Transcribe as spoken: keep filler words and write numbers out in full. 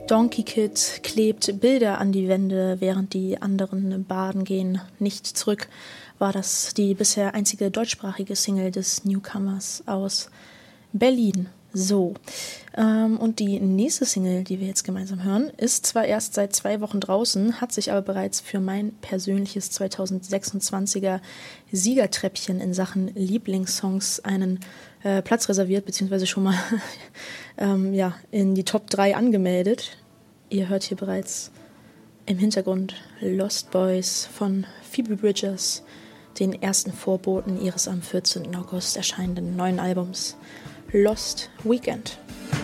Donkey Kid klebt Bilder an die Wände, während die anderen baden gehen. Nicht zurück war das die bisher einzige deutschsprachige Single des Newcomers aus Berlin. So, ähm, und die nächste Single, die wir jetzt gemeinsam hören, ist zwar erst seit zwei Wochen draußen, hat sich aber bereits für mein persönliches zweitausendsechsundzwanziger Siegertreppchen in Sachen Lieblingssongs einen äh, Platz reserviert, beziehungsweise schon mal ähm, ja, in die Top drei angemeldet. Ihr hört hier bereits im Hintergrund Lost Boys von Phoebe Bridgers, den ersten Vorboten ihres am vierzehnten August erscheinenden neuen Albums Lost Weekend.